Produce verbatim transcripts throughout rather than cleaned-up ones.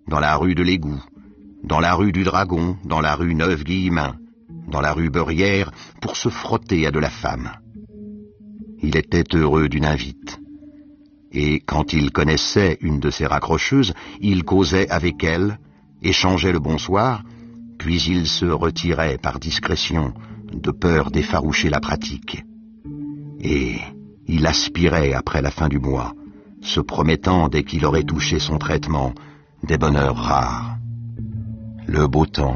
dans la rue de l'Égout, dans la rue du Dragon, dans la rue Neuve-Guillemin, dans la rue Beurrière, pour se frotter à de la femme. Il était heureux d'une invite. Et quand il connaissait une de ces raccrocheuses, il causait avec elle, échangeait le bonsoir, puis il se retirait par discrétion, de peur d'effaroucher la pratique. Et il aspirait après la fin du mois, se promettant, dès qu'il aurait touché son traitement, des bonheurs rares. Le beau temps.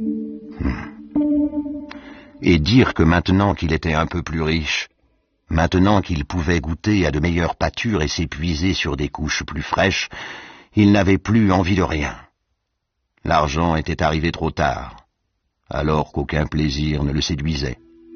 Hmm. Et dire que maintenant qu'il était un peu plus riche, maintenant qu'il pouvait goûter à de meilleures pâtures et s'épuiser sur des couches plus fraîches, il n'avait plus envie de rien. L'argent était arrivé trop tard, alors qu'aucun plaisir ne le séduisait.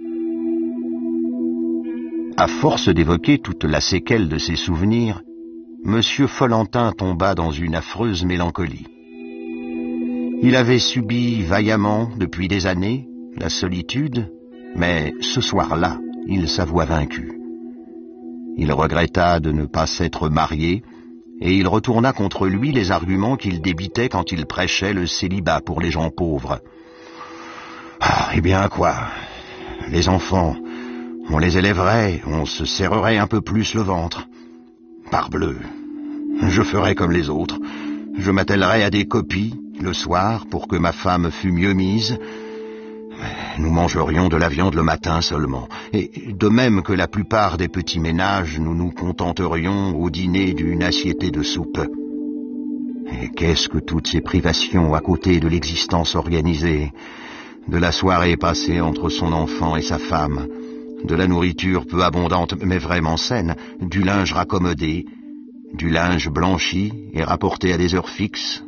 À force d'évoquer toute la séquelle de ses souvenirs, Monsieur Follentin tomba dans une affreuse mélancolie. Il avait subi vaillamment, depuis des années, la solitude, mais ce soir-là, il s'avoua vaincu. Il regretta de ne pas s'être marié, et il retourna contre lui les arguments qu'il débitait quand il prêchait le célibat pour les gens pauvres. Ah, eh bien quoi, les enfants, on les élèverait, on se serrerait un peu plus le ventre. Parbleu, je ferais comme les autres, je m'attellerais à des copies le soir pour que ma femme fût mieux mise. Nous mangerions de la viande le matin seulement, et de même que la plupart des petits ménages, nous nous contenterions au dîner d'une assiété de soupe. Et qu'est-ce que toutes ces privations à côté de l'existence organisée, de la soirée passée entre son enfant et sa femme, de la nourriture peu abondante mais vraiment saine, du linge raccommodé, du linge blanchi et rapporté à des heures fixes.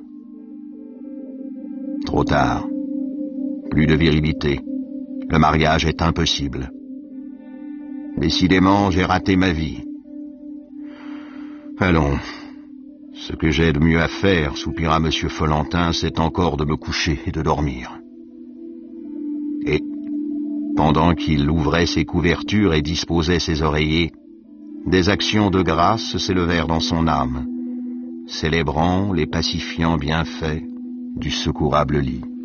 Trop tard. Plus de virilité. Le mariage est impossible. Décidément, j'ai raté ma vie. Allons, ce que j'ai de mieux à faire, soupira Monsieur Follentin, c'est encore de me coucher et de dormir. Et, pendant qu'il ouvrait ses couvertures et disposait ses oreillers, des actions de grâce s'élevèrent dans son âme, célébrant les pacifiants bienfaits du secourable lit.